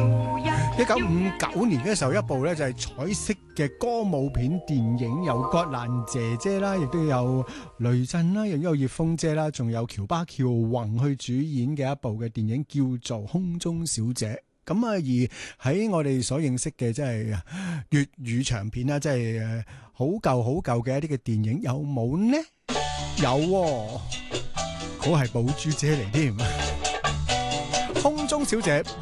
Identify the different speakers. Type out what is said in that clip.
Speaker 1: 1959年嘅時候，一部咧就係彩色嘅歌舞片電影，有葛蘭姐姐啦，亦都有雷震啦，亦都有葉鳳姐啦，仲有喬巴喬宏去主演嘅一部嘅電影叫做《空中小姐》。咁啊，而喺我哋所認識嘅即係粵語長片啦，即係好舊嘅一啲嘅電影，有冇呢？有喎，嗰係寶珠姐嚟添，《空中小姐》。